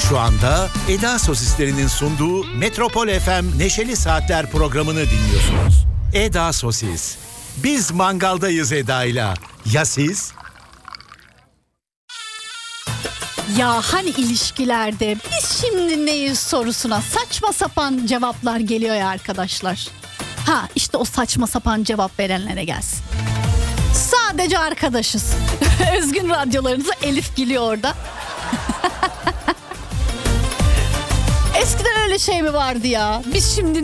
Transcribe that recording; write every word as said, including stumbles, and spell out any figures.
Şu anda Eda Sosislerinin sunduğu Metropol F M Neşeli Saatler programını dinliyorsunuz. Eda Sosis. Biz mangaldayız Eda'yla. Ya siz? Ya hani ilişkilerde biz şimdi neyiz sorusuna saçma sapan cevaplar geliyor ya arkadaşlar. Ha işte o saçma sapan cevap verenlere gelsin. Sadece arkadaşız. Özgün radyolarınıza Elif gülüyor orada. Eskiden öyle şey mi vardı ya? Biz şimdi